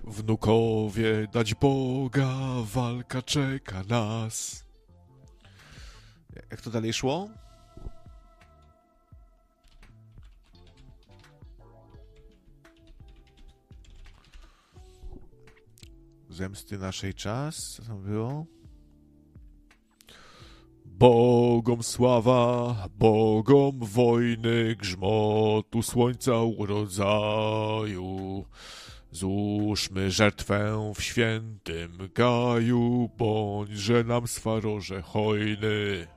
Wnukowie, dać Boga, walka czeka nas. Jak to dalej szło? Zemsty naszej czas. Co tam było? Bogom sława, Bogom wojny, grzmotu słońca urodzaju. Złóżmy żertwę w świętym gaju, bądźże nam swaroże hojny.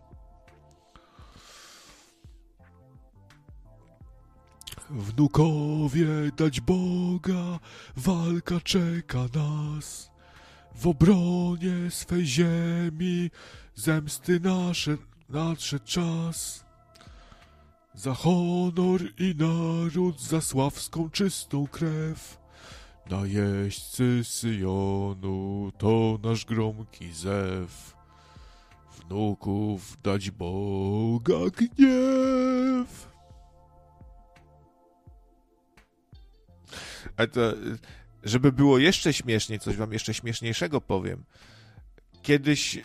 Wnukowie, dać Boga, walka czeka nas. W obronie swej ziemi zemsty nadszedł czas. Za honor i naród, za sławską czystą krew. Najeźdźcy Syjonu, to nasz gromki zew. Wnuków dać Boga gniew. Ale to, żeby było jeszcze śmieszniej, coś wam jeszcze śmieszniejszego powiem. Kiedyś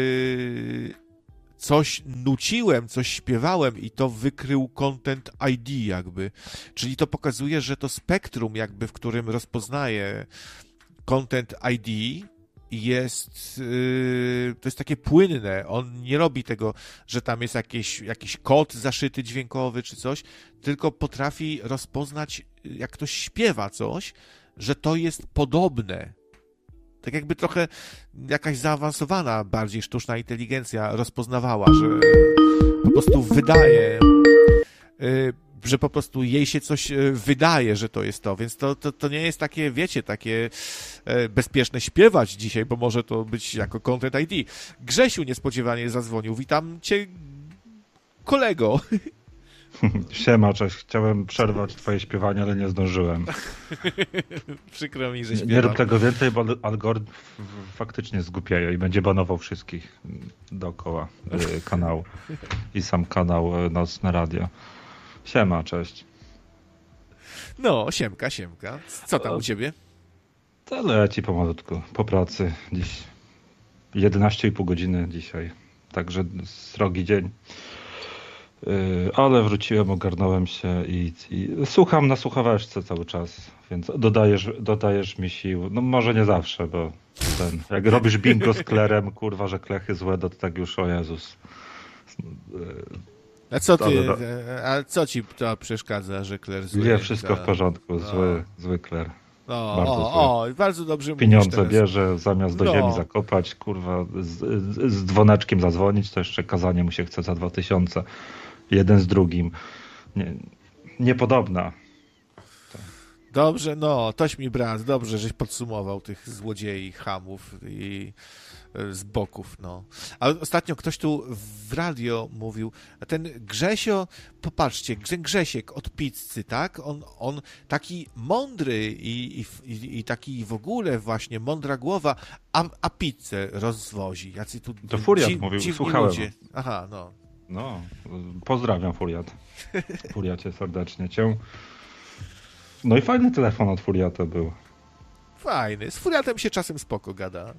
coś nuciłem, coś śpiewałem i to wykrył Content ID jakby. Czyli to pokazuje, że to spektrum jakby, w którym rozpoznaje Content ID jest, to jest takie płynne. On nie robi tego, że tam jest jakiś kod zaszyty dźwiękowy czy coś, tylko potrafi rozpoznać, jak ktoś śpiewa coś, że to jest podobne. Tak jakby trochę jakaś zaawansowana, bardziej sztuczna inteligencja rozpoznawała, że po prostu wydaje, że po prostu jej się coś wydaje, że to jest to. Więc to nie jest takie, wiecie, takie bezpieczne śpiewać dzisiaj, bo może to być jako Content ID. Grzesiu niespodziewanie zadzwonił. Witam cię, kolego. Siema, cześć. Chciałem przerwać twoje śpiewanie, ale nie zdążyłem. Przykro mi, że śpiewam. Nie rób tego więcej, bo algorytm faktycznie zgłupieje i będzie banował wszystkich dookoła kanału. I sam kanał Nocne Radio. Siema, cześć. No, siemka. Co tam u ciebie? To leci pomalutku, po pracy. Dziś 11,5 godziny dzisiaj. Także srogi dzień. Ale wróciłem, ogarnąłem się i słucham na słuchaweczce cały czas, więc dodajesz mi sił. No może nie zawsze, bo jak robisz bingo z Klerem, kurwa, że klechy złe, to tak już, o Jezus. A co ty, a co ci to przeszkadza, że Kler zły? Nie, wszystko w porządku, zły Kler. Bardzo dobrze mówisz. Pieniądze bierze, zamiast do ziemi zakopać, kurwa, z dzwoneczkiem zadzwonić, to jeszcze kazanie mu się chce za 2000. Jeden z drugim. Niepodobna. Dobrze, toś mi brat, dobrze, żeś podsumował tych złodziei, chamów i z boków, Ale ostatnio ktoś tu w radio mówił, ten Grzesio, popatrzcie, Grzesiek od pizzy, tak? On taki mądry i taki w ogóle właśnie mądra głowa, a pizzę rozwozi. Jacy tu to Furiat mówił, słuchałem. Ludzie. Aha, No, pozdrawiam Furiat. Furiacie serdecznie cię. No i fajny telefon od Furiata był. Fajny. Z Furiatem się czasem spoko gada.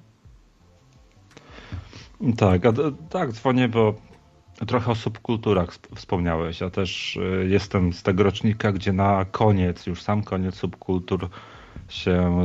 Tak, dzwonię, bo trochę o subkulturach wspomniałeś. Ja też jestem z tego rocznika, gdzie na koniec, już sam koniec subkultur się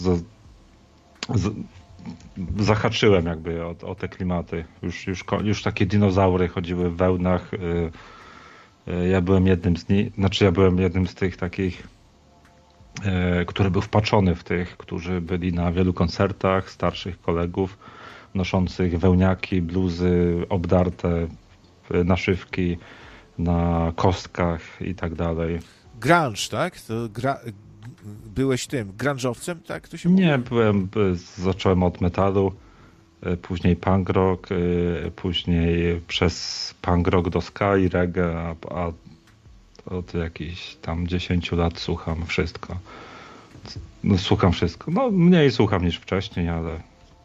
zahaczyłem jakby o te klimaty. Już takie dinozaury chodziły w wełnach. Ja byłem jednym z tych takich, który był wpatrzony w tych, którzy byli na wielu koncertach, starszych kolegów, noszących wełniaki, bluzy obdarte, naszywki na kostkach i tak dalej. Grunge, tak? Byłeś tym grunge'owcem, tak? To się mówi? Nie, zacząłem od metalu, później punk rock, później przez punk rock do ska i reggae, a od jakichś tam 10 lat słucham wszystko. Słucham wszystko. Mniej słucham niż wcześniej, ale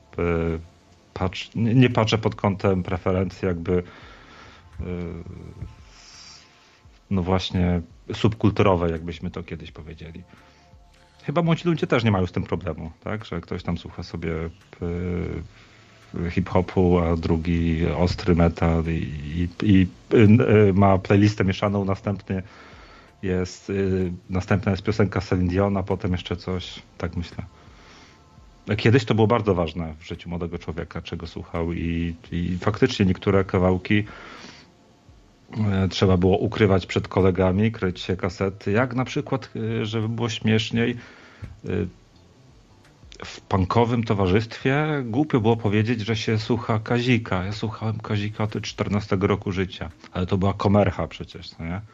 nie patrzę pod kątem preferencji jakby właśnie subkulturowej, jakbyśmy to kiedyś powiedzieli. chyba młodzi ludzie też nie mają z tym problemu, tak? Że ktoś tam słucha sobie hip-hopu, a drugi ostry metal i ma playlistę mieszaną, następna jest piosenka Celine Dion, a potem jeszcze coś, tak myślę. Kiedyś to było bardzo ważne w życiu młodego człowieka, czego słuchał i faktycznie niektóre kawałki trzeba było ukrywać przed kolegami, kryć się kasety, jak na przykład, żeby było śmieszniej, w punkowym towarzystwie głupio było powiedzieć, że się słucha Kazika. Ja słuchałem Kazika od 14 roku życia, ale to była komercha przecież, no nie?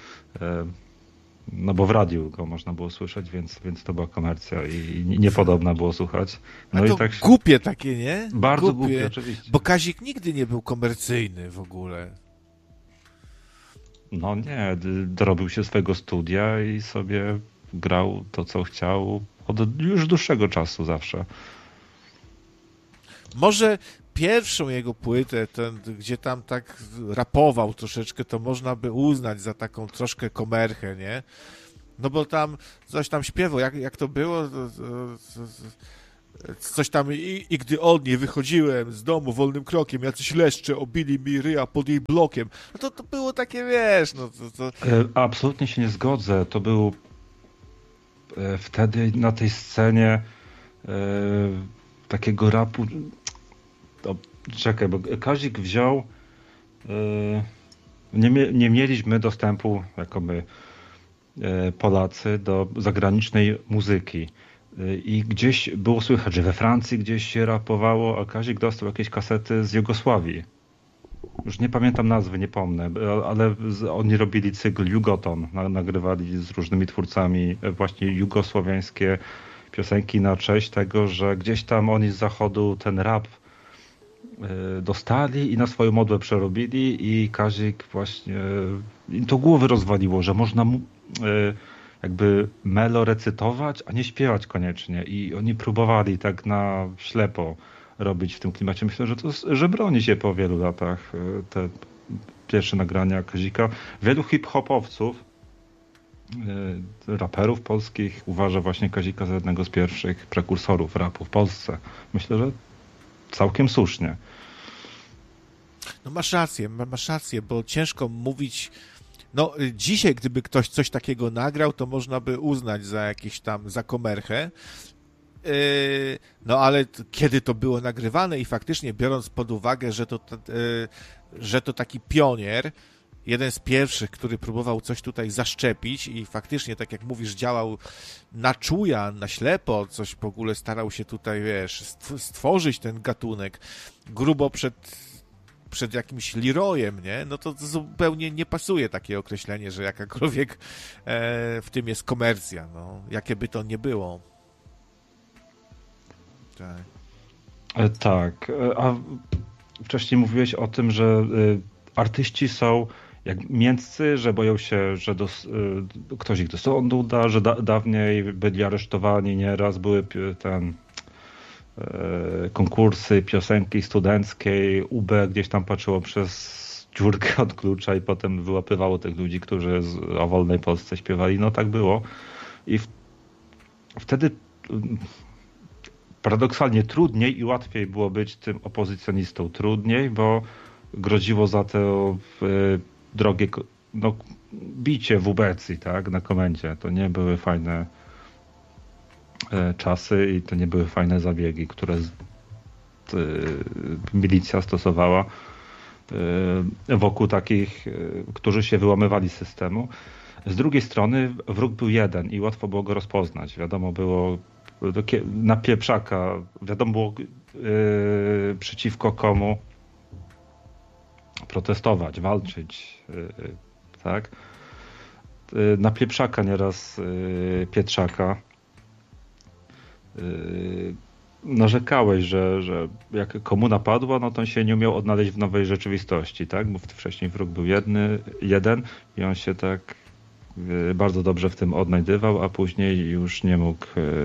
No bo w radiu go można było słyszeć, więc to była komercja i niepodobna było słuchać. No to i tak głupie takie, nie? Bardzo głupie, oczywiście. Bo Kazik nigdy nie był komercyjny w ogóle. No nie, dorobił się swojego studia i sobie grał to, co chciał od już dłuższego czasu zawsze. Może pierwszą jego płytę, gdzie tam tak rapował troszeczkę, to można by uznać za taką troszkę komerchę, nie? No bo tam coś tam śpiewał, jak to było? Coś tam i gdy od niej wychodziłem z domu wolnym krokiem, jacyś leszcze obili mi ryja pod jej blokiem. No to było takie, wiesz, no to... Absolutnie się nie zgodzę. To był wtedy na tej scenie takiego rapu... Czekaj, bo Kazik wziął... Nie mieliśmy dostępu, jako my Polacy, do zagranicznej muzyki. I gdzieś było słychać, że we Francji gdzieś się rapowało, a Kazik dostał jakieś kasety z Jugosławii. Już nie pamiętam nazwy, nie pomnę, ale oni robili cykl Jugoton, nagrywali z różnymi twórcami właśnie jugosłowiańskie piosenki na cześć tego, że gdzieś tam oni z zachodu ten rap dostali i na swoją modłę przerobili i Kazik właśnie im to głowy rozwaliło, że można jakby melo recytować, a nie śpiewać koniecznie i oni próbowali tak na ślepo robić w tym klimacie. Myślę, że broni się po wielu latach te pierwsze nagrania Kazika. Wielu hip-hopowców, raperów polskich uważa właśnie Kazika za jednego z pierwszych prekursorów rapu w Polsce. Myślę, że całkiem słusznie. No masz rację, bo ciężko mówić. No dzisiaj, gdyby ktoś coś takiego nagrał, to można by uznać za jakieś tam za komerchę. No ale kiedy to było nagrywane i faktycznie biorąc pod uwagę, że to taki pionier, jeden z pierwszych, który próbował coś tutaj zaszczepić i faktycznie, tak jak mówisz, działał na czuja, na ślepo, coś w ogóle starał się tutaj, wiesz, stworzyć ten gatunek grubo przed jakimś Leroyem, nie? No to zupełnie nie pasuje takie określenie, że jakakolwiek w tym jest komercja, no, jakie by to nie było. Tak. Tak, a wcześniej mówiłeś o tym, że artyści są jak mięccy, że boją się, że ktoś ich do sądu da, że dawniej byli aresztowani nieraz, były konkursy piosenki studenckiej, UB gdzieś tam patrzyło przez dziurkę od klucza i potem wyłapywało tych ludzi, którzy o wolnej Polsce śpiewali. No tak było. I wtedy paradoksalnie trudniej i łatwiej było być tym opozycjonistą. Trudniej, bo groziło za to drogie bicie w ubecji, tak, na komendzie. To nie były fajne czasy i to nie były fajne zabiegi, które milicja stosowała wokół takich, którzy się wyłamywali z systemu. Z drugiej strony wróg był jeden i łatwo było go rozpoznać. Wiadomo było na pieprzaka, wiadomo było przeciwko komu protestować, walczyć, tak? Na pieprzaka nieraz Pietrzaka narzekałeś, że jak komuna padła, no to on się nie umiał odnaleźć w nowej rzeczywistości, tak? Bo wcześniej wróg był jeden i on się tak bardzo dobrze w tym odnajdywał, a później już nie mógł,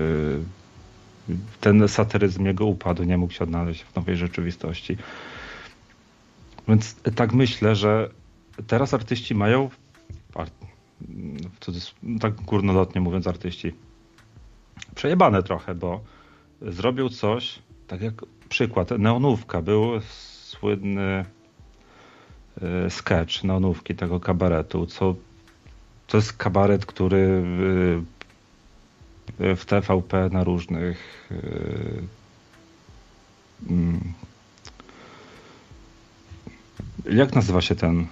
ten satyryzm jego upadł, nie mógł się odnaleźć w nowej rzeczywistości. Więc tak myślę, że teraz artyści mają, tak górnolotnie mówiąc artyści, przejebane trochę, bo zrobił coś, tak jak przykład, Neonówka, był słynny sketch Neonówki, tego kabaretu, to jest kabaret, który w TVP na różnych jak nazywa się ten?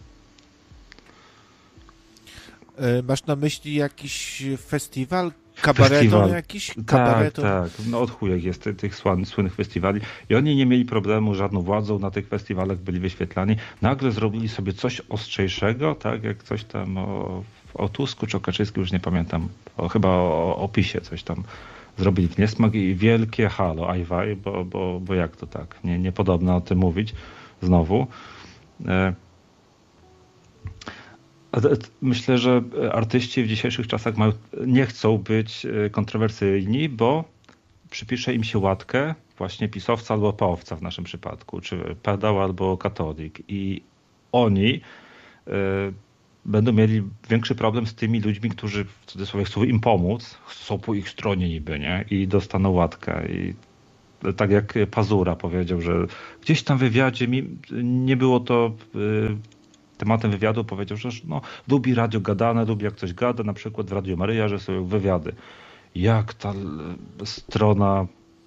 Masz na myśli jakiś festiwal? Kabareton jakiś? Kabareton? Tak. No od chujek jest tych słynnych festiwali. I oni nie mieli problemu z żadną władzą, na tych festiwalach byli wyświetlani. Nagle zrobili sobie coś ostrzejszego, tak? Jak coś tam o Tusku czy o Kaczyńskim, już nie pamiętam. Chyba o PiSie coś tam zrobili w niesmak i wielkie halo, ajwaj, bo jak to tak? Niepodobno o tym mówić znowu. Myślę, że artyści w dzisiejszych czasach nie chcą być kontrowersyjni, bo przypisze im się łatkę właśnie pisowca albo peowca w naszym przypadku, czy pedał albo katolik. I oni będą mieli większy problem z tymi ludźmi, którzy w cudzysłowie chcą im pomóc, są po ich stronie niby, nie? I dostaną łatkę. I tak jak Pazura powiedział, że gdzieś tam w wywiadzie nie było to tematem wywiadu, powiedział, że no, lubi radio gadane, lubi jak coś gada, na przykład w Radio Maryja, że są wywiady. Jak ta strona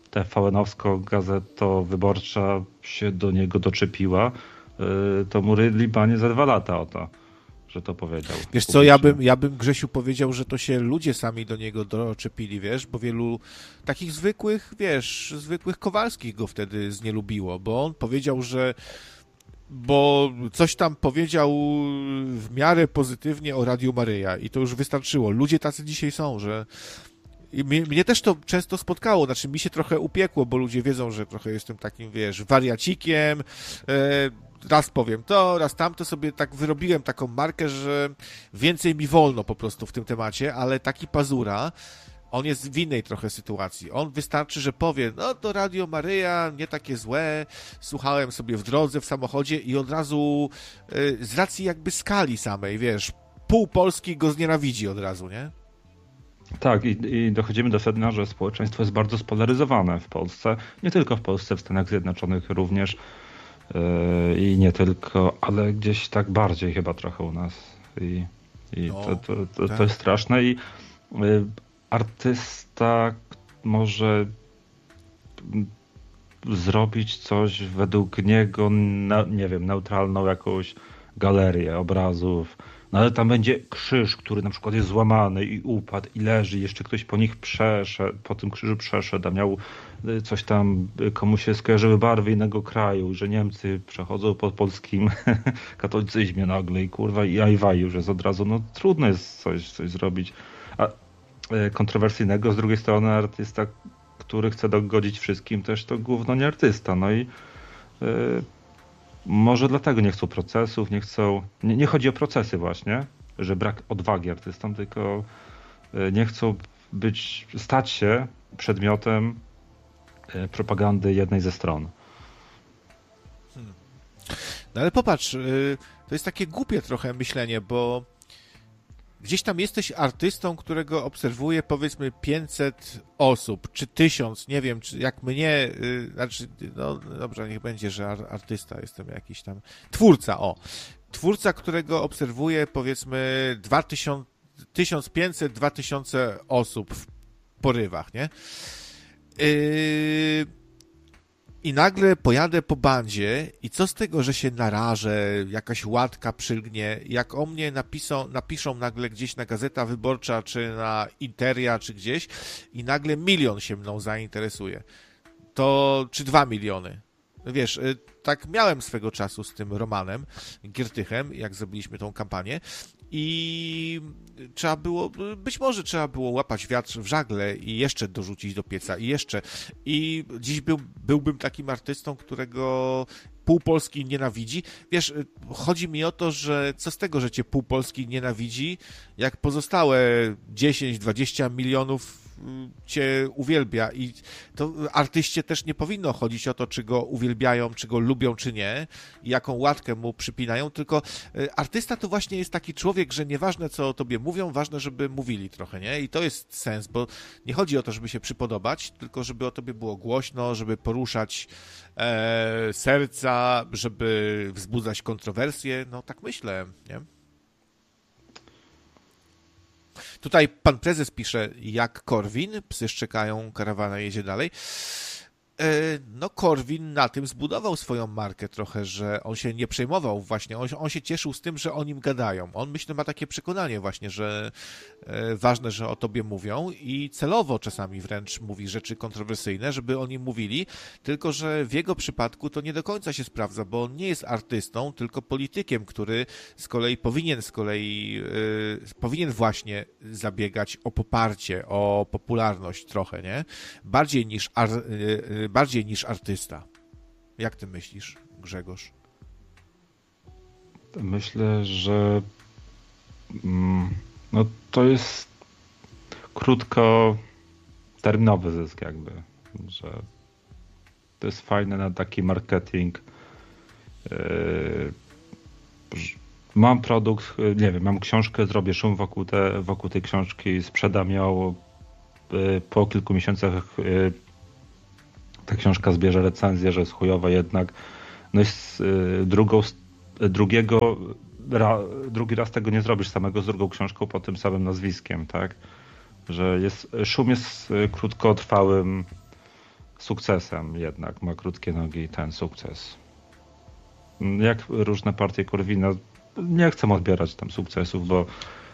TVN-owsko-gazetowyborcza się do niego doczepiła, to mu rydli banie za 2 lata o to, że to powiedział. Wiesz co, ja bym Grzesiu powiedział, że to się ludzie sami do niego doczepili, wiesz, bo wielu takich zwykłych Kowalskich go wtedy znielubiło, bo on powiedział, bo coś tam powiedział w miarę pozytywnie o Radiu Maryja i to już wystarczyło. Ludzie tacy dzisiaj są, że i mnie też to często spotkało, znaczy mi się trochę upiekło, bo ludzie wiedzą, że trochę jestem takim, wiesz, wariacikiem, raz powiem to, raz tamto, sobie tak wyrobiłem taką markę, że więcej mi wolno po prostu w tym temacie, ale taki Pazura, on jest w innej trochę sytuacji. On wystarczy, że powie, no to Radio Maryja, nie takie złe, słuchałem sobie w drodze, w samochodzie i od razu z racji jakby skali samej, wiesz, pół Polski go znienawidzi od razu, nie? Tak, i dochodzimy do sedna, że społeczeństwo jest bardzo spolaryzowane w Polsce. Nie tylko w Polsce, w Stanach Zjednoczonych również. I nie tylko, ale gdzieś tak bardziej chyba trochę u nas. To jest straszne. I artysta może zrobić coś według niego, nie wiem, neutralną jakąś galerię obrazów, no ale tam będzie krzyż, który na przykład jest złamany i upadł i leży, jeszcze ktoś po tym krzyżu przeszedł, a miał coś tam, komu się skojarzyły barwy innego kraju, że Niemcy przechodzą po polskim katolicyzmie nagle i kurwa i ajwaj już jest od razu, no trudno jest coś zrobić. A kontrowersyjnego, z drugiej strony artysta, który chce dogodzić wszystkim, też to gówno nie artysta, no i może dlatego nie chcą procesów, nie chodzi o procesy właśnie, że brak odwagi artystom, tylko nie chcą stać się przedmiotem propagandy jednej ze stron. No ale popatrz, to jest takie głupie trochę myślenie, bo gdzieś tam jesteś artystą, którego obserwuje powiedzmy 500 osób, czy 1000, nie wiem, czy jak mnie, znaczy, no dobrze, niech będzie, że artysta, jestem jakiś tam, twórca, którego obserwuje powiedzmy 1500-2000 osób w porywach, nie? I nagle pojadę po bandzie i co z tego, że się narażę, jakaś łatka przylgnie, jak o mnie napiszą nagle gdzieś na Gazeta Wyborcza, czy na Interia, czy gdzieś i nagle 1 milion się mną zainteresuje. Czy 2 miliony. Wiesz, tak miałem swego czasu z tym Romanem Giertychem, jak zrobiliśmy tą kampanię i być może trzeba było łapać wiatr w żagle i jeszcze dorzucić do pieca i dziś byłbym takim artystą, którego pół Polski nienawidzi. Wiesz, chodzi mi o to, że co z tego, że cię pół Polski nienawidzi, jak pozostałe 10-20 milionów cię uwielbia i to artyście też nie powinno chodzić o to, czy go uwielbiają, czy go lubią, czy nie i jaką łatkę mu przypinają, tylko artysta to właśnie jest taki człowiek, że nieważne, co o tobie mówią, ważne, żeby mówili trochę, nie? I to jest sens, bo nie chodzi o to, żeby się przypodobać, tylko żeby o tobie było głośno, żeby poruszać serca, żeby wzbudzać kontrowersje, no tak myślę, nie? Tutaj pan prezes pisze, jak Korwin, psy szczekają, karawana jedzie dalej. No Korwin na tym zbudował swoją markę trochę, że on się nie przejmował właśnie, on się cieszył z tym, że o nim gadają. On myślę ma takie przekonanie właśnie, że ważne, że o tobie mówią i celowo czasami wręcz mówi rzeczy kontrowersyjne, żeby o nim mówili, tylko że w jego przypadku to nie do końca się sprawdza, bo on nie jest artystą, tylko politykiem, który powinien właśnie zabiegać o poparcie, o popularność trochę, nie? Bardziej niż artysta. Jak ty myślisz, Grzegorz? Myślę, że no to jest krótkoterminowy zysk jakby, że to jest fajne na taki marketing. Mam produkt, nie wiem, mam książkę, zrobię szum wokół tej książki, sprzedam ją, po kilku miesiącach ta książka zbierze recenzję, że jest chujowa jednak. No i drugi raz tego nie zrobisz samego z drugą książką pod tym samym nazwiskiem, tak? Że szum jest krótkotrwałym sukcesem jednak, ma krótkie nogi ten sukces. Jak różne partie Korwina, nie chcę odbierać tam sukcesów, bo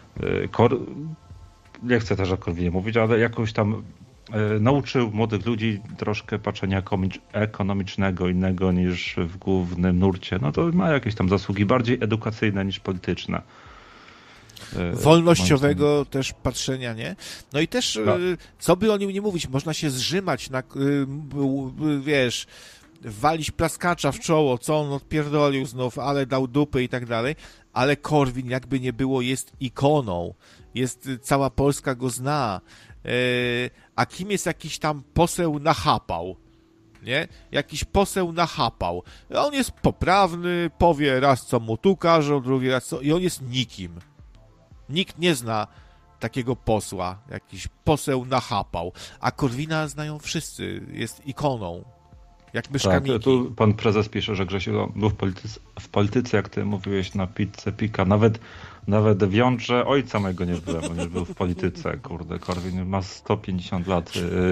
nie chcę też o Korwinie mówić, ale jakoś tam nauczył młodych ludzi troszkę patrzenia ekonomicznego innego niż w głównym nurcie. No to ma jakieś tam zasługi bardziej edukacyjne niż polityczne. Wolnościowego też patrzenia, nie? No i też, co by o nim nie mówić, można się zrzymać na, wiesz, walić plaskacza w czoło, co on odpierdolił znów, ale dał dupy i tak dalej, ale Korwin jakby nie było jest ikoną, cała Polska go zna, a kim jest jakiś tam poseł nachapał, nie? Jakiś poseł nachapał. On jest poprawny, powie raz co mu tu każą, drugi raz co... I on jest nikim. Nikt nie zna takiego posła, jakiś poseł nachapał. A Korwina znają wszyscy, jest ikoną. Jak myszka Miki. Tu pan prezes pisze, że Grzesiu był w polityce, jak ty mówiłeś, na pizzę pika. Nawet w jądrze ojca mojego nie byłem, on już był w polityce. Kurde, Korwin ma 150 lat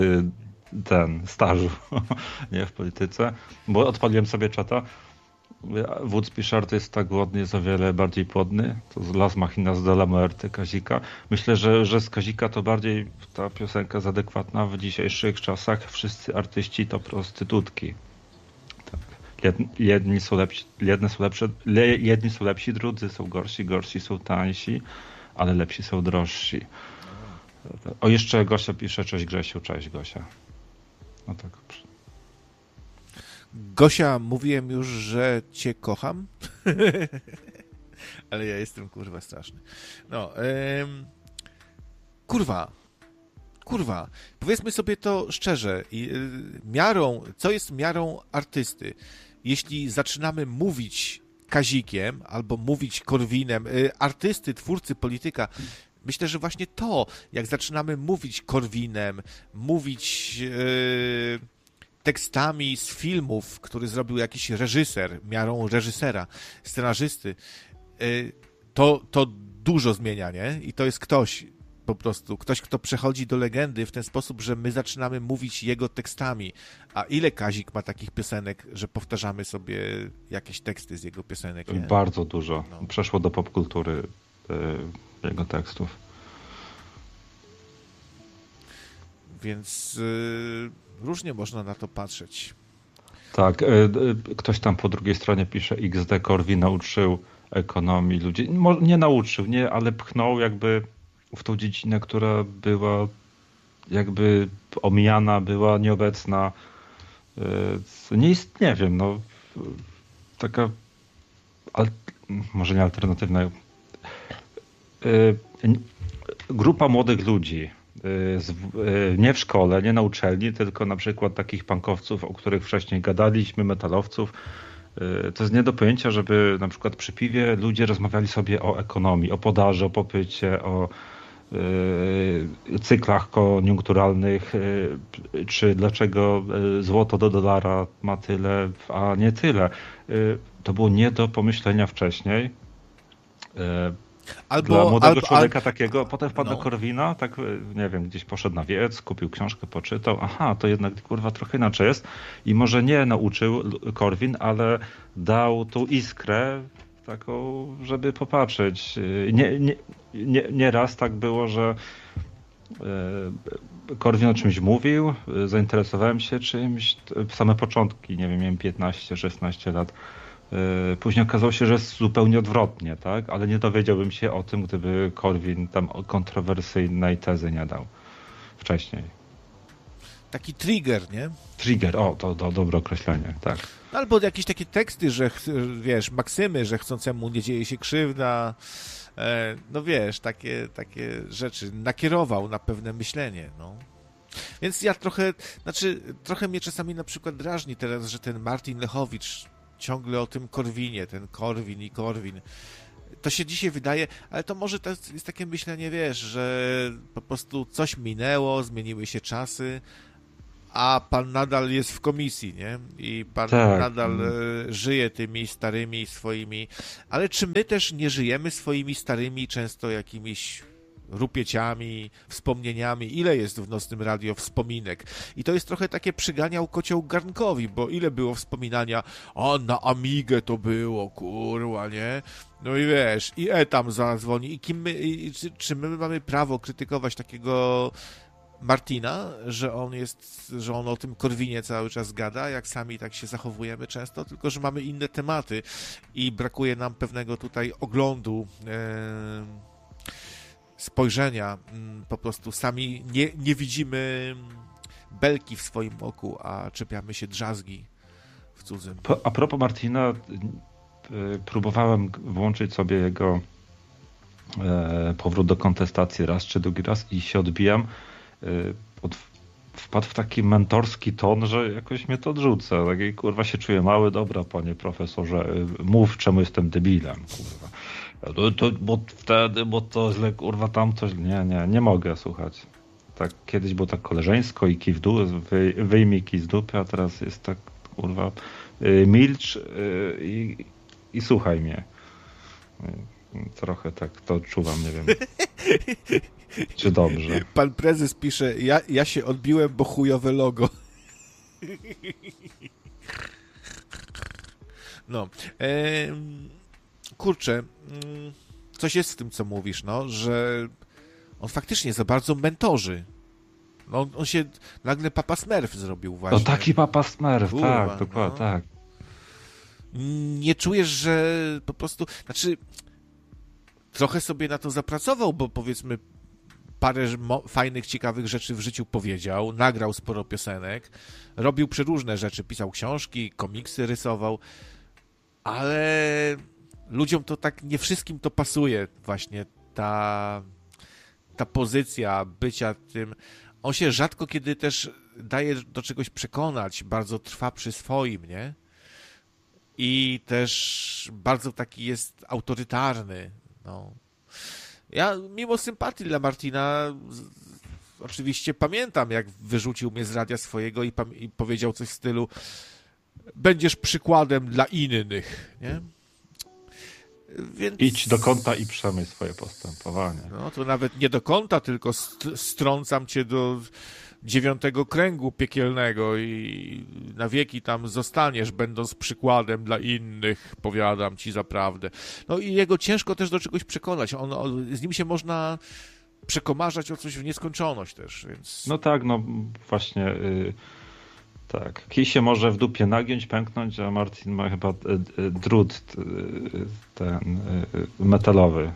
stażu nie w polityce. Bo odpaliłem sobie czata. Wódz pisze, artysta głodny jest o wiele bardziej płodny. To z Las Machinas de la Muerte Kazika. Myślę, że z Kazika to bardziej ta piosenka jest adekwatna w dzisiejszych czasach. Wszyscy artyści to prostytutki. Tak. Jedni są lepsi, drudzy są gorsi są tańsi, ale lepsi są drożsi. O, jeszcze Gosia pisze, cześć Grzesiu, cześć Gosia. No tak. Gosia, mówiłem już, że cię kocham, ale ja jestem kurwa straszny. No, kurwa, powiedzmy sobie to szczerze, co jest miarą artysty? Jeśli zaczynamy mówić Kazikiem albo mówić Korwinem, artysty, twórcy, polityka, myślę, że właśnie to, jak zaczynamy mówić Korwinem, mówić tekstami z filmów, który zrobił jakiś reżyser, miarą reżysera, scenarzysty, to dużo zmienia, nie? I to jest ktoś, kto przechodzi do legendy w ten sposób, że my zaczynamy mówić jego tekstami. A ile Kazik ma takich piosenek, że powtarzamy sobie jakieś teksty z jego piosenek? Nie? Bardzo dużo. No. Przeszło do popkultury jego tekstów. Więc różnie można na to patrzeć. Tak, ktoś tam po drugiej stronie pisze XD Korwin nauczył ekonomii ludzi. Nie nauczył, nie, ale pchnął jakby w tą dziedzinę, która była jakby omijana, była nieobecna. Nie wiem, no taka może nie alternatywna. Grupa młodych ludzi nie w szkole, nie na uczelni, tylko na przykład takich punkowców, o których wcześniej gadaliśmy, metalowców. To jest nie do pojęcia, żeby na przykład przy piwie ludzie rozmawiali sobie o ekonomii, o podaży, o popycie, o cyklach koniunkturalnych, czy dlaczego złoto do dolara ma tyle, a nie tyle. To było nie do pomyślenia wcześniej. Dla młodego człowieka takiego, potem wpadł do Korwina, tak nie wiem, gdzieś poszedł na wiec, kupił książkę, poczytał, aha, to jednak kurwa trochę inaczej jest i może nie nauczył Korwin, ale dał tą iskrę taką, żeby popatrzeć. Nie raz tak było, że Korwin o czymś mówił, zainteresowałem się czymś, same początki, nie wiem, miałem 15-16 lat. Później okazało się, że jest zupełnie odwrotnie, tak? Ale nie dowiedziałbym się o tym, gdyby Korwin tam kontrowersyjnej tezy nie dał wcześniej. Taki trigger, nie? Trigger, to dobre określenie, tak. Albo jakieś takie teksty, że wiesz, maksymy, że chcącemu nie dzieje się krzywda, no wiesz, takie rzeczy nakierował na pewne myślenie, no. Więc ja trochę mnie czasami na przykład drażni teraz, że ten Martin Lechowicz ciągle o tym Korwinie, ten Korwin. To się dzisiaj wydaje, ale to może to jest takie myślenie, wiesz, że po prostu coś minęło, zmieniły się czasy, a pan nadal jest w komisji, nie? I pan nadal żyje tymi starymi swoimi... Ale czy my też nie żyjemy swoimi starymi, często jakimiś rupieciami, wspomnieniami? Ile jest w Nocnym Radio wspominek? I to jest trochę takie przyganiał kocioł garnkowi, bo ile było wspominania, na Amigę to było, kurwa, nie? No i wiesz, i tam zadzwoni. Czy my mamy prawo krytykować takiego Martina, że on o tym Korwinie cały czas gada, jak sami tak się zachowujemy często, tylko że mamy inne tematy i brakuje nam pewnego tutaj oglądu, spojrzenia, po prostu sami nie widzimy belki w swoim oku, a czepiamy się drzazgi w cudzym. A propos Martina, próbowałem włączyć sobie jego powrót do kontestacji raz czy drugi raz i się odbijam. Wpadł w taki mentorski ton, że jakoś mnie to odrzuca. Taki kurwa się czuję mały, dobra panie profesorze, mów czemu jestem debilem, kurwa. Bo to źle, kurwa tamto, nie mogę słuchać. Tak kiedyś było tak koleżeńsko i kij w dół, wyjmij kij z dupy, a teraz jest tak kurwa milcz i słuchaj mnie. Trochę tak to odczuwam, nie wiem. Czy dobrze? Pan prezes pisze, ja się odbiłem, bo chujowe logo. No. Kurczę, coś jest w tym, co mówisz, no, że on faktycznie za bardzo mentorzy. No, on się nagle Papa Smurf zrobił właśnie. No taki Papa Smurf, kurwa, tak, dokładnie, no. tak. Nie czujesz, że po prostu, znaczy trochę sobie na to zapracował, bo powiedzmy parę fajnych, ciekawych rzeczy w życiu powiedział, nagrał sporo piosenek, robił przeróżne rzeczy, pisał książki, komiksy rysował, ale ludziom to tak, nie wszystkim to pasuje właśnie, ta pozycja bycia tym. On się rzadko kiedy też daje do czegoś przekonać, bardzo trwa przy swoim, nie? I też bardzo taki jest autorytarny, no. Ja mimo sympatii dla Martina oczywiście pamiętam, jak wyrzucił mnie z radia swojego i powiedział coś w stylu: będziesz przykładem dla innych, nie? Więc... Idź do kąta i przemyśl swoje postępowanie. No to nawet nie do kąta, tylko strącam cię do 9. kręgu piekielnego i na wieki tam zostaniesz, będąc przykładem dla innych, powiadam ci zaprawdę. No i jego ciężko też do czegoś przekonać. Z nim się można przekomarzać o coś w nieskończoność też, więc... No tak, no właśnie... Tak. Kij się może w dupie nagiąć, pęknąć, a Martin ma chyba drut ten metalowy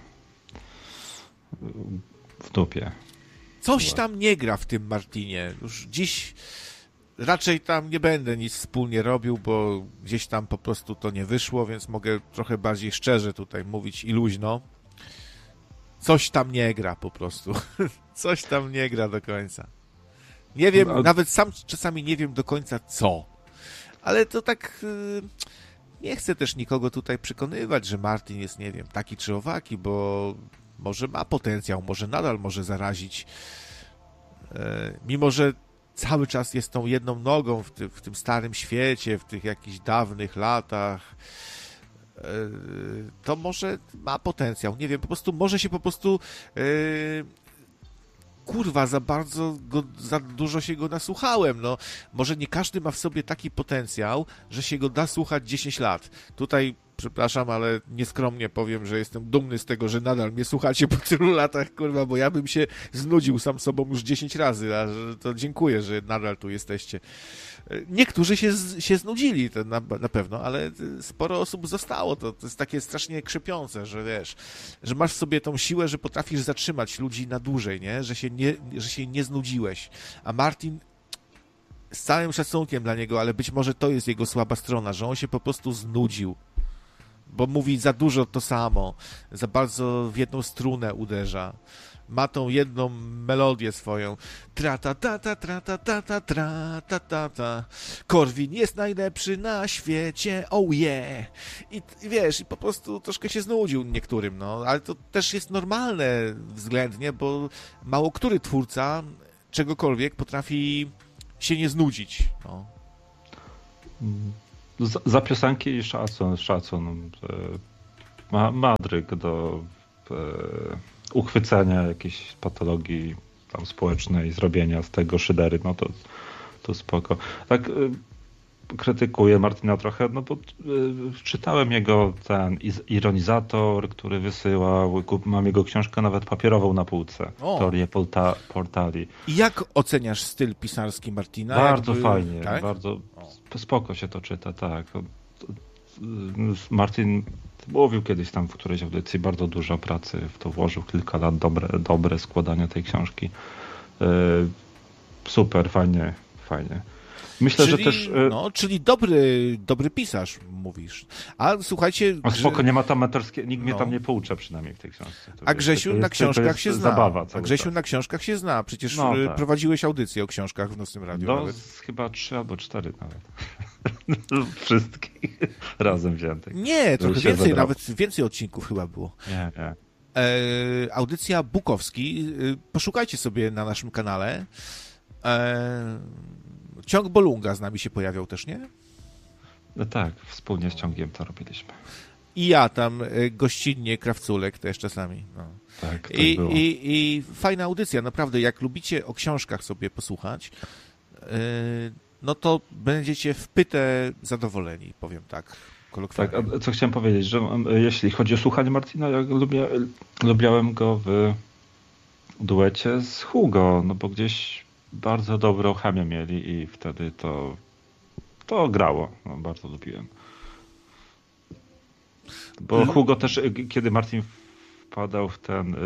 w dupie. Coś tam nie gra w tym Martinie. Już dziś raczej tam nie będę nic wspólnie robił, bo gdzieś tam po prostu to nie wyszło, więc mogę trochę bardziej szczerze tutaj mówić i luźno. Coś tam nie gra po prostu. Coś tam nie gra do końca. Nie wiem, nawet sam czasami nie wiem do końca co. Ale to tak... Nie chcę też nikogo tutaj przekonywać, że Martin jest, nie wiem, taki czy owaki, bo może ma potencjał, może nadal może zarazić. Mimo że cały czas jest tą jedną nogą w tym starym świecie, w tych jakichś dawnych latach, to może ma potencjał. Nie wiem, może się kurwa, za dużo się go nasłuchałem, no. Może nie każdy ma w sobie taki potencjał, że się go da słuchać 10 lat. Tutaj, przepraszam, ale nieskromnie powiem, że jestem dumny z tego, że nadal mnie słuchacie po tylu latach, kurwa, bo ja bym się znudził sam sobą już 10 razy, a to dziękuję, że nadal tu jesteście. Niektórzy się znudzili, to na pewno, ale sporo osób zostało. To jest takie strasznie krzepiące, że wiesz, że masz w sobie tą siłę, że potrafisz zatrzymać ludzi na dłużej, nie? Że się nie znudziłeś. A Martin, z całym szacunkiem dla niego, ale być może to jest jego słaba strona, że on się po prostu znudził. Bo mówi za dużo to samo, za bardzo w jedną strunę uderza. Ma tą jedną melodię swoją. Tra-ta-ta-ta, tra-ta-ta-ta, tra-ta-ta-ta. Korwin jest najlepszy na świecie, oh yeah. I wiesz, i po prostu troszkę się znudził niektórym, no. Ale to też jest normalne względnie, bo mało który twórca czegokolwiek potrafi się nie znudzić, no. Za piosenki szacun. Ma dryg do uchwycenia jakiejś patologii tam społecznej, zrobienia z tego szydery, no to spoko. Tak krytykuję Martina trochę, no bo czytałem jego ten ironizator, który wysyłał, mam jego książkę nawet papierową na półce, Teorię portali. I jak oceniasz styl pisarski Martina? Bardzo fajnie, tak? Bardzo spoko się to czyta, tak. Martin mówił kiedyś tam w którejś audycji, bardzo dużo pracy w to włożył, kilka lat dobre składania tej książki. Super, fajnie. Myślę, że też... czyli dobry pisarz, mówisz. A słuchajcie... spoko, nie ma tam mentorskiego, nikt mnie tam nie poucza przynajmniej w tej książce. A Grzesiu na książkach się zna. Zabawa Na książkach się zna. Przecież tak. Prowadziłeś audycję o książkach w Nocnym Radiu. No, chyba 3 albo 4 nawet. Wszystkich razem wziętych. Nie, trochę więcej, nawet więcej odcinków chyba było. Nie. Audycja Bukowski. Poszukajcie sobie na naszym kanale. Ciąg Bolunga z nami się pojawiał też, nie? No tak, wspólnie z Ciągiem to robiliśmy. I ja tam gościnnie, Krawculek też czasami. No. Tak, tak było. I fajna audycja, naprawdę. Jak lubicie o książkach sobie posłuchać, no to będziecie w pytę zadowoleni, powiem tak kolokwialnie. Tak, a co chciałem powiedzieć, że jeśli chodzi o słuchanie Martina, ja lubiałem go w duecie z Hugo, no bo gdzieś bardzo dobrą chemię mieli i wtedy to grało. No, bardzo lubiłem. Bo Hugo też, kiedy Martin wpadał w ten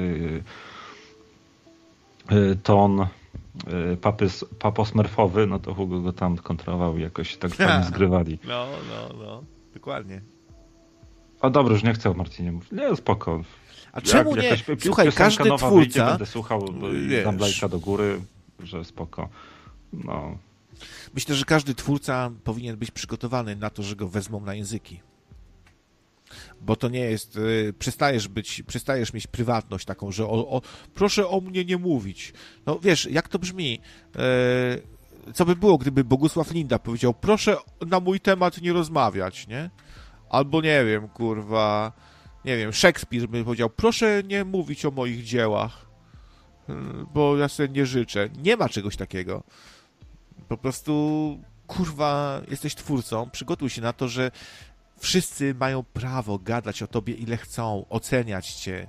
ton paposmerfowy, no to Hugo go tam kontrolował i jakoś tak fajnie zgrywali. No, dokładnie. A dobrze, już nie chcę o Martinie mówić. Nie, spoko. A czemu nie? Słuchaj, każdy twórca... Wyjdzie, będę słuchał, dam lajka do góry, że spoko. No. Myślę, że każdy twórca powinien być przygotowany na to, że go wezmą na języki. Bo to nie jest... Przestajesz mieć prywatność taką, że proszę o mnie nie mówić. No wiesz, jak to brzmi? Co by było, gdyby Bogusław Linda powiedział, proszę na mój temat nie rozmawiać, nie? Albo nie wiem, kurwa... Nie wiem, Szekspir by powiedział, proszę nie mówić o moich dziełach, bo ja sobie nie życzę. Nie ma czegoś takiego. Po prostu, kurwa, jesteś twórcą, przygotuj się na to, że wszyscy mają prawo gadać o tobie ile chcą, oceniać cię.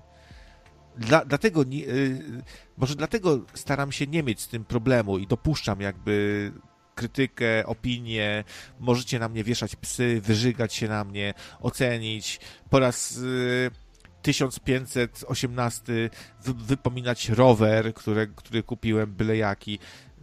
Może dlatego staram się nie mieć z tym problemu i dopuszczam jakby krytykę, opinię, możecie na mnie wieszać psy, wyżygać się na mnie, ocenić, po raz 1518 wypominać rower, który kupiłem byle jaki,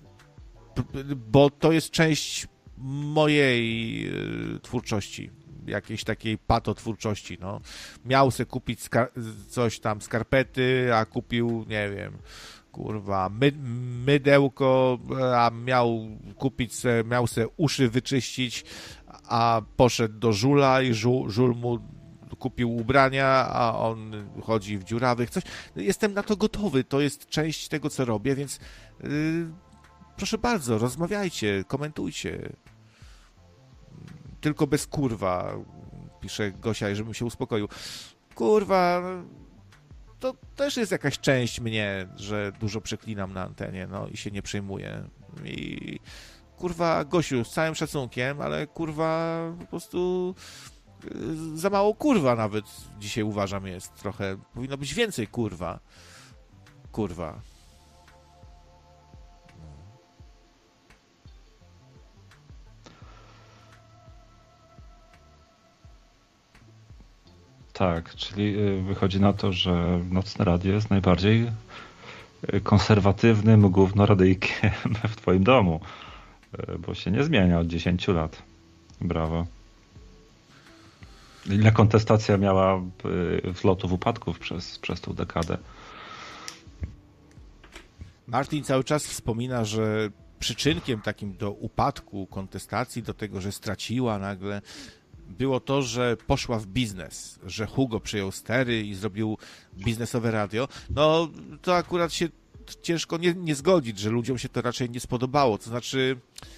bo to jest część mojej twórczości, jakiejś takiej patotwórczości, no. Miał se kupić coś tam, skarpety, a kupił, nie wiem, kurwa, mydełko, a miał se uszy wyczyścić, a poszedł do żula i żul mu kupił ubrania, a on chodzi w dziurawych, coś. Jestem na to gotowy, to jest część tego, co robię, więc proszę bardzo, rozmawiajcie, komentujcie. Tylko bez kurwa, pisze Gosia, żebym się uspokoił. Kurwa, to też jest jakaś część mnie, że dużo przeklinam na antenie, no i się nie przejmuję. I kurwa, Gosiu, z całym szacunkiem, ale kurwa, po prostu za mało kurwa nawet dzisiaj uważam jest trochę. Powinno być więcej kurwa. Kurwa. Tak, czyli wychodzi na to, że Nocne Radio jest najbardziej konserwatywnym gównoradyjkiem w twoim domu, bo się nie zmienia od 10 lat. Brawo. Ile kontestacja miała wzlotów, upadków przez tą dekadę? Martin cały czas wspomina, że przyczynkiem takim do upadku kontestacji, do tego, że straciła nagle, było to, że poszła w biznes, że Hugo przyjął stery i zrobił biznesowe radio. No, to akurat się ciężko nie zgodzić, że ludziom się to raczej nie spodobało. To znaczy,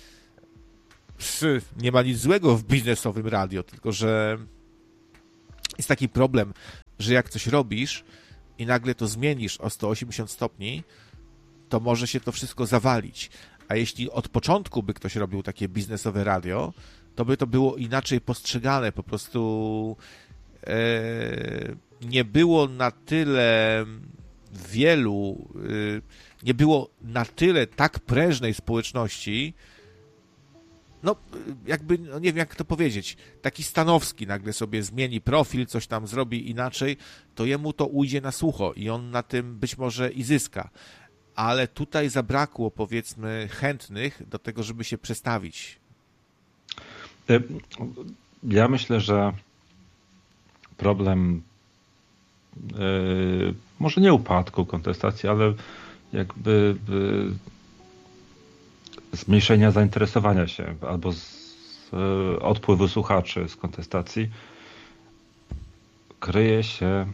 nie ma nic złego w biznesowym radio, tylko że jest taki problem, że jak coś robisz i nagle to zmienisz o 180 stopni, to może się to wszystko zawalić. A jeśli od początku by ktoś robił takie biznesowe radio, to by to było inaczej postrzegane. Po prostu nie było na tyle wielu, nie było na tyle tak prężnej społeczności, no jakby, no nie wiem jak to powiedzieć, taki Stanowski nagle sobie zmieni profil, coś tam zrobi inaczej, to jemu to ujdzie na sucho i on na tym być może i zyska. Ale tutaj zabrakło, powiedzmy, chętnych do tego, żeby się przestawić. Ja myślę, że problem może nie upadku kontestacji, ale jakby zmniejszenia zainteresowania się albo odpływu słuchaczy z kontestacji kryje się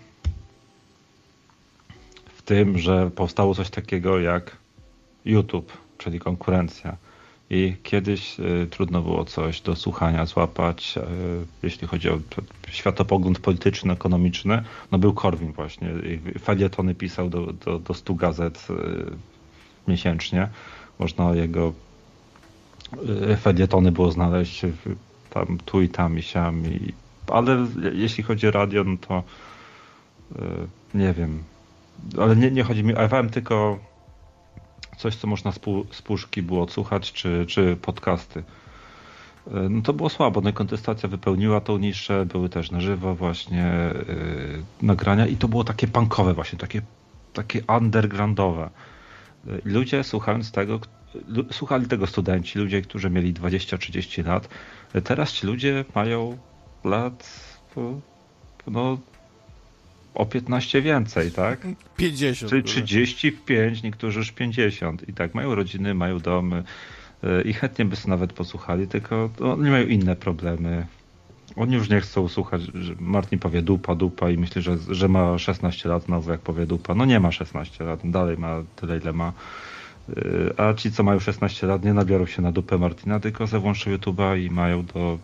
w tym, że powstało coś takiego jak YouTube, czyli konkurencja. I kiedyś trudno było coś do słuchania złapać, jeśli chodzi o światopogląd polityczny, ekonomiczny. No był Korwin właśnie. Felietony pisał do 100 gazet miesięcznie. Można jego felietony było znaleźć tam tu i tam i siam. Ale jeśli chodzi o radio, no to nie wiem. Ale nie chodzi mi o FM, tylko coś, co można z puszki było odsłuchać, czy podcasty. No to było słabo. No i kontestacja wypełniła tą niszę, były też na żywo właśnie nagrania i to było takie punkowe właśnie, takie undergroundowe. Ludzie słuchali tego studenci, ludzie, którzy mieli 20-30 lat. Teraz ci ludzie mają lat no o 15 więcej, tak? 50. Czyli 35, niektórzy już 50. I tak, mają rodziny, mają domy i chętnie by sobie nawet posłuchali, tylko oni mają inne problemy. Oni już nie chcą słuchać, że Martin powie dupa i myśli, że ma 16 lat znowu jak powie dupa. No nie ma 16 lat, dalej ma tyle, ile ma. A ci, co mają 16 lat, nie nabiorą się na dupę Martina, tylko se włączą YouTube'a i mają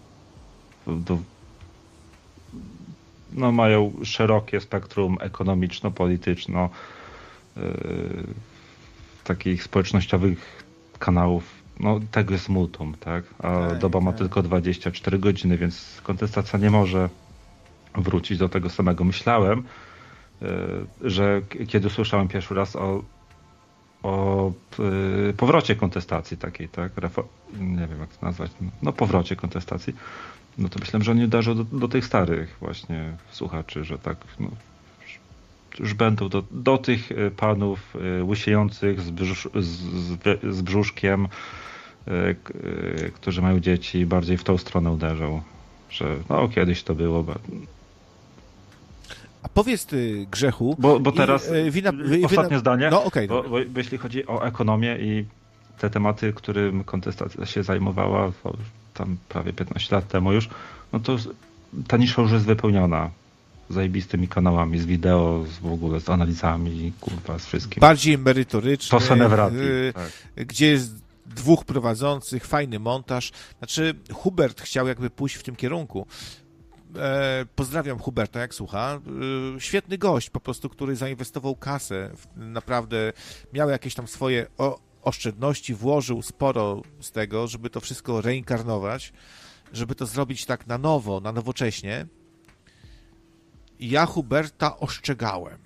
no mają szerokie spektrum ekonomiczno-polityczno takich społecznościowych kanałów. No tego jest multum, tak? A doba ma tylko 24 godziny, więc kontestacja nie może wrócić do tego samego. Myślałem, że kiedy słyszałem pierwszy raz o powrocie kontestacji takiej, tak? Nie wiem jak to nazwać. No powrocie kontestacji. No to myślałem, że oni uderzą do tych starych właśnie słuchaczy, że tak już będą do tych panów łysiejących z brzuszkiem, którzy mają dzieci, bardziej w tą stronę uderzą, że no kiedyś to było. A powiedz ty, Grzechu... Bo teraz ostatnie zdanie, no, okay, bo jeśli chodzi o ekonomię i te tematy, którym kontestacja się zajmowała tam prawie 15 lat temu już, no to ta nisza już jest wypełniona zajebistymi kanałami, z wideo, w ogóle z analizami, kurwa, z wszystkim. Bardziej merytoryczny. To Senewrati, tak. Gdzie jest 2 prowadzących, fajny montaż. Znaczy, Hubert chciał jakby pójść w tym kierunku. Pozdrawiam Huberta, jak słucha. Świetny gość, po prostu, który zainwestował kasę. Naprawdę miał jakieś tam swoje oszczędności, włożył sporo z tego, żeby to wszystko reinkarnować, żeby to zrobić tak na nowo, na nowocześnie. I ja Huberta ostrzegałem.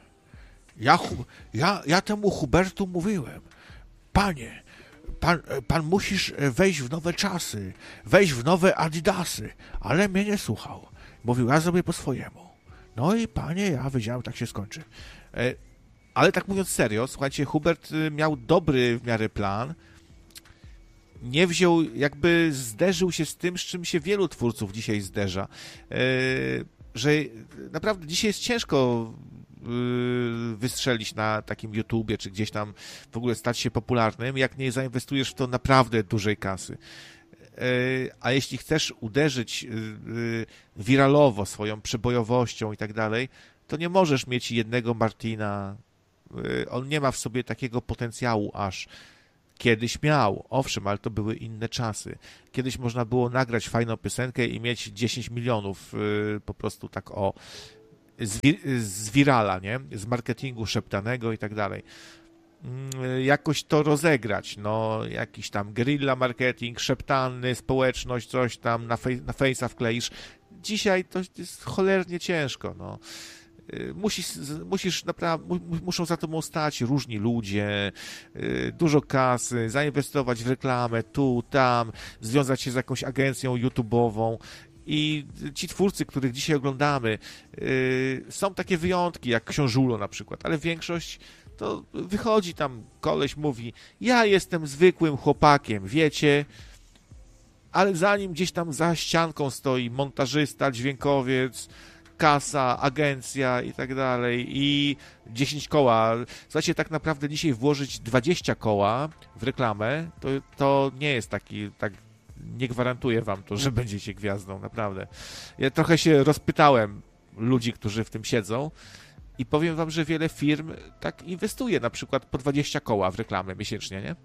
Ja temu Hubertu mówiłem: panie, pan musisz wejść w nowe czasy, wejść w nowe Adidasy, ale mnie nie słuchał. Mówił, ja zrobię po swojemu. No i panie, ja wiedziałem, tak się skończy. Ale tak mówiąc serio, słuchajcie, Hubert miał dobry w miarę plan. Nie wziął, jakby zderzył się z tym, z czym się wielu twórców dzisiaj zderza. Że naprawdę dzisiaj jest ciężko wystrzelić na takim YouTubie, czy gdzieś tam w ogóle stać się popularnym, jak nie zainwestujesz w to naprawdę dużej kasy. A jeśli chcesz uderzyć wiralowo swoją przebojowością i tak dalej, to nie możesz mieć jednego Martina. On nie ma w sobie takiego potencjału aż. Kiedyś miał, owszem, ale to były inne czasy. Kiedyś można było nagrać fajną piosenkę i mieć 10 milionów po prostu tak z wirala, nie? Z marketingu szeptanego i tak dalej. Jakoś to rozegrać, no jakiś tam guerilla marketing, szeptany, społeczność, coś tam na face'a wkleisz. Dzisiaj to jest cholernie ciężko, no. Musisz naprawdę, muszą za tobą stać różni ludzie, dużo kasy, zainwestować w reklamę tu, tam, związać się z jakąś agencją YouTube'ową. I ci twórcy, których dzisiaj oglądamy, są takie wyjątki, jak Książulo na przykład, ale większość to wychodzi tam, koleś mówi, ja jestem zwykłym chłopakiem, wiecie, ale za nim gdzieś tam za ścianką stoi montażysta, dźwiękowiec, kasa, agencja i tak dalej i 10 koła. Słuchajcie, tak naprawdę dzisiaj włożyć 20 koła w reklamę, to nie jest tak nie gwarantuję wam to, że będziecie gwiazdą, naprawdę. Ja trochę się rozpytałem ludzi, którzy w tym siedzą i powiem wam, że wiele firm tak inwestuje, na przykład po 20 koła w reklamę miesięcznie, nie?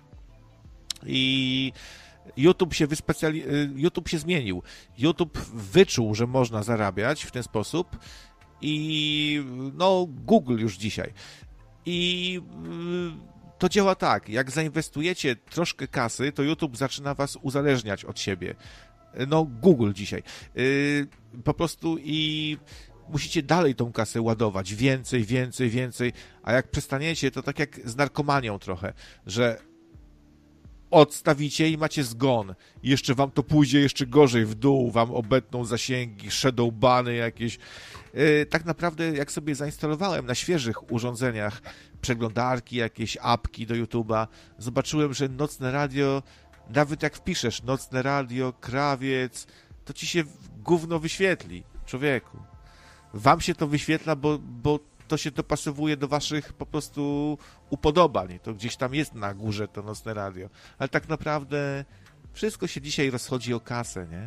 I YouTube się zmienił. YouTube wyczuł, że można zarabiać w ten sposób i no Google już dzisiaj. I to działa tak, jak zainwestujecie troszkę kasy, to YouTube zaczyna was uzależniać od siebie. No Google dzisiaj. Po prostu i musicie dalej tą kasę ładować. Więcej, a jak przestaniecie, to tak jak z narkomanią trochę, że odstawicie i macie zgon. I jeszcze wam to pójdzie jeszcze gorzej w dół, wam obetną zasięgi, shadowbany jakieś. Tak naprawdę, jak sobie zainstalowałem na świeżych urządzeniach przeglądarki, jakieś apki do YouTube'a, zobaczyłem, że nocne radio, nawet jak wpiszesz nocne radio, krawiec, to ci się gówno wyświetli, człowieku. Wam się to wyświetla, bo to się dopasowuje do waszych po prostu upodobań. To gdzieś tam jest na górze to nocne radio. Ale tak naprawdę wszystko się dzisiaj rozchodzi o kasę, nie?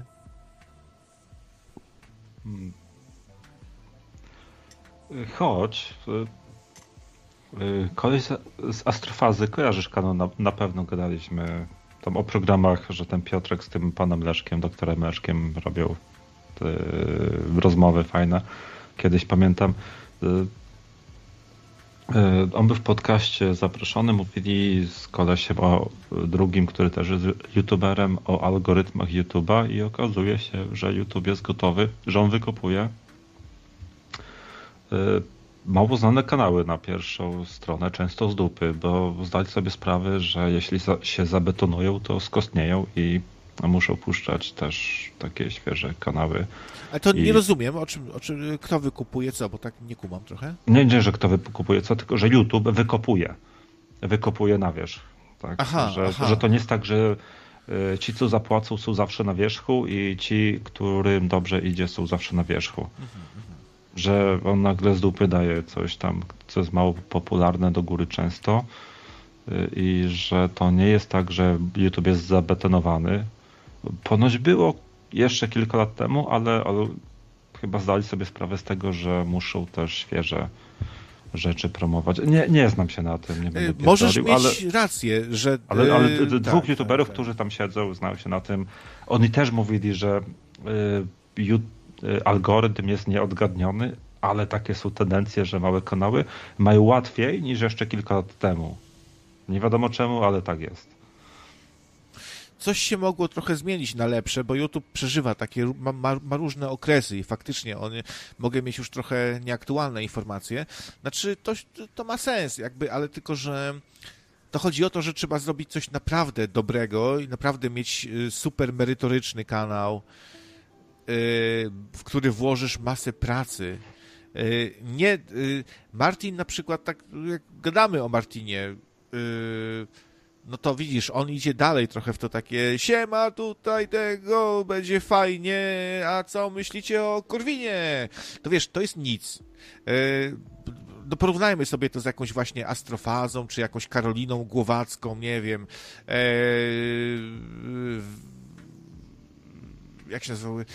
Choć koleś z Astrofazy, kojarzysz kanał, na pewno gadaliśmy tam o programach, że ten Piotrek z tym panem Leszkiem, doktorem Leszkiem robią te rozmowy fajne. Kiedyś pamiętam, on był w podcaście zaproszony, mówili z kolesiem o drugim, który też jest youtuberem, o algorytmach YouTube'a i okazuje się, że YouTube jest gotowy, że on wykopuje mało znane kanały na pierwszą stronę, często z dupy, bo zdać sobie sprawę, że jeśli się zabetonują, to skostnieją i muszą puszczać też takie świeże kanały. Ale to nie rozumiem, kto wykupuje co, bo tak nie kumam trochę. Nie, że kto wykupuje co, tylko że YouTube wykopuje na wierzch. Tak? Że to nie jest tak, że ci, co zapłacą, są zawsze na wierzchu i ci, którym dobrze idzie, są zawsze na wierzchu. że on nagle z dupy daje coś tam, co jest mało popularne do góry często i że to nie jest tak, że YouTube jest zabetonowany. Ponoć było jeszcze kilka lat temu, ale chyba zdali sobie sprawę z tego, że muszą też świeże rzeczy promować. Nie znam się na tym, nie będę możesz mieć rację, że... Ale dwóch youtuberów, którzy tam siedzą, znają się na tym. Oni też mówili, że algorytm jest nieodgadniony, ale takie są tendencje, że małe kanały mają łatwiej niż jeszcze kilka lat temu. Nie wiadomo czemu, ale tak jest. Coś się mogło trochę zmienić na lepsze, bo YouTube przeżywa takie, ma różne okresy i faktycznie mogę mieć już trochę nieaktualne informacje. Znaczy, to ma sens jakby, ale tylko, że to chodzi o to, że trzeba zrobić coś naprawdę dobrego i naprawdę mieć super merytoryczny kanał, w który włożysz masę pracy. Martin na przykład, tak jak gadamy o Martinie, no to widzisz, on idzie dalej trochę w to takie siema tutaj tego, będzie fajnie, a co myślicie o Korwinie? To wiesz, to jest nic. No porównajmy sobie to z jakąś właśnie Astrofazą, czy jakąś Karoliną Głowacką, nie wiem. Jak się nazywały?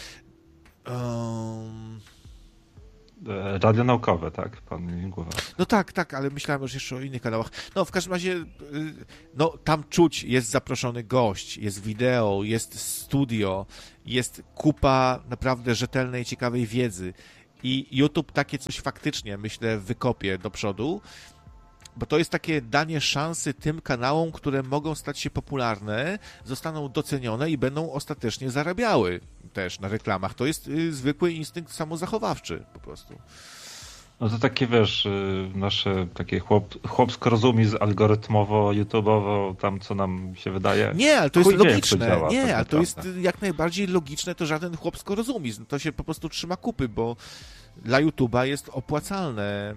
Radio naukowe, tak? Pan Głowa. No tak, ale myślałem już jeszcze o innych kanałach. No w każdym razie, no tam czuć, jest zaproszony gość, jest wideo, jest studio, jest kupa naprawdę rzetelnej, ciekawej wiedzy. I YouTube takie coś faktycznie, myślę, wykopie do przodu, bo to jest takie danie szansy tym kanałom, które mogą stać się popularne, zostaną docenione i będą ostatecznie zarabiały też na reklamach. To jest zwykły instynkt samozachowawczy po prostu. No to takie, wiesz, nasze takie chłopsko rozumi z algorytmowo, YouTube'owo, tam co nam się wydaje. Nie, ale to jest logiczne. To działa, nie, tak ale to jest jak najbardziej logiczne, to żaden chłopsko rozumizm. To się po prostu trzyma kupy, bo dla YouTube'a jest opłacalne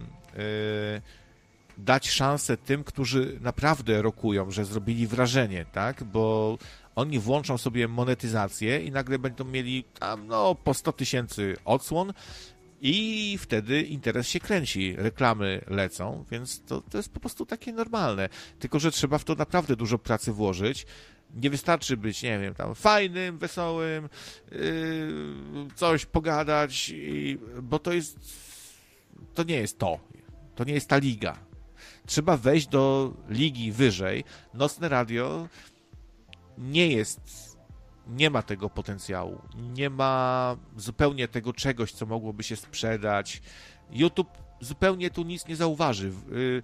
dać szansę tym, którzy naprawdę rokują, że zrobili wrażenie, tak? Bo oni włączą sobie monetyzację i nagle będą mieli tam, no, po 100 000 odsłon i wtedy interes się kręci, reklamy lecą, więc to jest po prostu takie normalne. Tylko że trzeba w to naprawdę dużo pracy włożyć. Nie wystarczy być, nie wiem, tam fajnym, wesołym, coś pogadać, bo to nie jest to. To nie jest ta liga. Trzeba wejść do ligi wyżej. Nocne radio nie ma tego potencjału. Nie ma zupełnie tego czegoś, co mogłoby się sprzedać. YouTube zupełnie tu nic nie zauważy.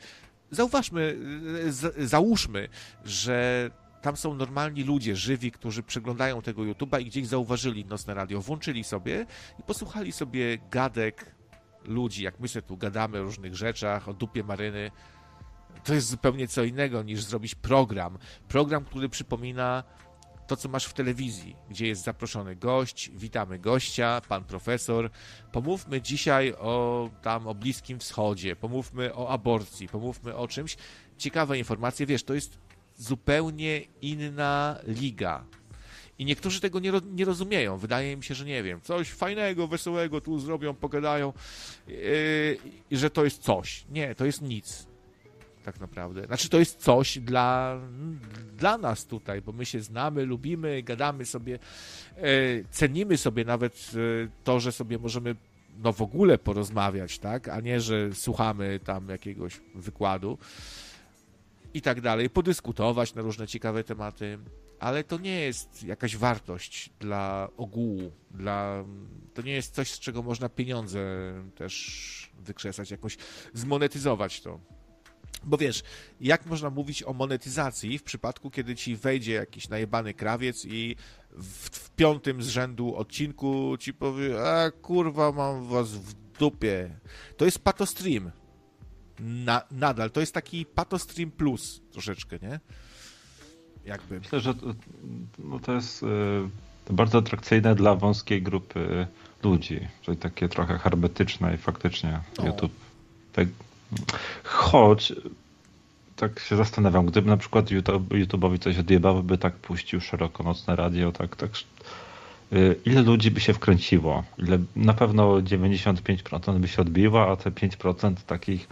Załóżmy, że tam są normalni ludzie, żywi, którzy przeglądają tego YouTube'a i gdzieś zauważyli Nocne Radio, włączyli sobie i posłuchali sobie gadek ludzi, jak my sobie tu gadamy o różnych rzeczach, o dupie Maryny. To jest zupełnie co innego niż zrobić program. Program, który przypomina to, co masz w telewizji, gdzie jest zaproszony gość, witamy gościa, pan profesor. Pomówmy dzisiaj o Bliskim Wschodzie, pomówmy o aborcji, pomówmy o czymś. Ciekawe informacje, wiesz, to jest zupełnie inna liga. I niektórzy tego nie rozumieją. Wydaje mi się, że nie wiem, coś fajnego, wesołego tu zrobią, pogadają i że to jest coś. Nie, to jest nic. Tak naprawdę. Znaczy to jest coś dla nas tutaj, bo my się znamy, lubimy, gadamy sobie, cenimy sobie nawet to, że sobie możemy no w ogóle porozmawiać, tak, a nie, że słuchamy tam jakiegoś wykładu i tak dalej, podyskutować na różne ciekawe tematy, ale to nie jest jakaś wartość dla ogółu, to nie jest coś, z czego można pieniądze też wykrzesać, jakoś zmonetyzować to. Bo wiesz, jak można mówić o monetyzacji w przypadku, kiedy ci wejdzie jakiś najebany krawiec i w 5. z rzędu odcinku ci powie, kurwa, mam was w dupie. To jest patostream. Nadal. To jest taki patostream plus troszeczkę, nie? Jakby. Myślę, że to jest bardzo atrakcyjne dla wąskiej grupy ludzi, czyli takie trochę hermetyczne i faktycznie YouTube tak. Choć tak się zastanawiam, gdyby na przykład YouTube'owi coś odjebało, by tak puścił szeroko Nocne Radio, tak ile ludzi by się wkręciło, ile na pewno 95% by się odbiło, a te 5% takich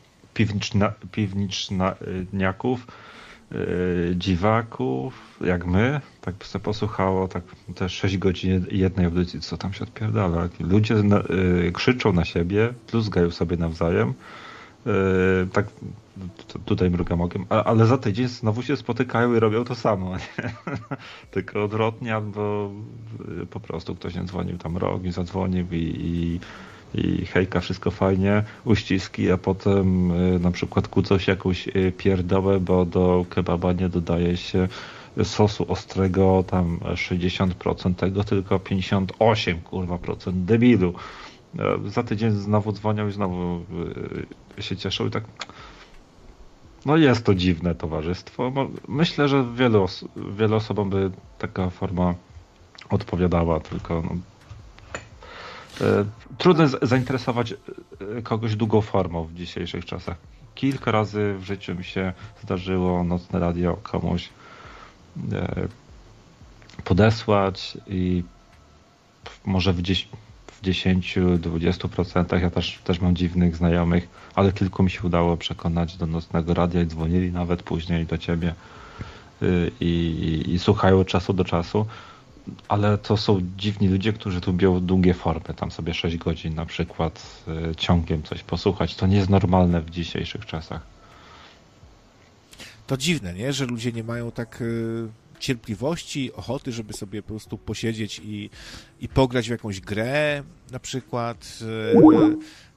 piwniczniaków, dziwaków, jak my, tak by sobie posłuchało, tak te 6 godzin jednej audycji, co tam się odpierdala. Ludzie krzyczą na siebie, pluzgają sobie nawzajem, tak tutaj mrugam okiem, ale za tydzień znowu się spotykają i robią to samo, nie? Tylko odwrotnie, albo po prostu ktoś nie dzwonił tam rok i zadzwonił i hejka, wszystko fajnie, uściski, a potem na przykład kłócą się jakąś pierdołę, bo do kebaba nie dodaje się sosu ostrego, tam 60% tego, tylko 58 kurwa procent debilu. Za tydzień znowu dzwonią i znowu się cieszą i tak. No jest to dziwne towarzystwo. Myślę, że wielu osobom by taka forma odpowiadała, tylko no, trudno zainteresować kogoś długą formą w dzisiejszych czasach. Kilka razy w życiu mi się zdarzyło nocne radio komuś podesłać i może w 10-20% ja też mam dziwnych znajomych, ale kilku mi się udało przekonać do nocnego radia i dzwonili nawet później do ciebie i słuchają od czasu do czasu. Ale to są dziwni ludzie, którzy lubią długie formy, tam sobie 6 godzin na przykład ciągiem coś posłuchać. To nie jest normalne w dzisiejszych czasach. To dziwne, nie? Że ludzie nie mają tak cierpliwości, ochoty, żeby sobie po prostu posiedzieć i pograć w jakąś grę na przykład.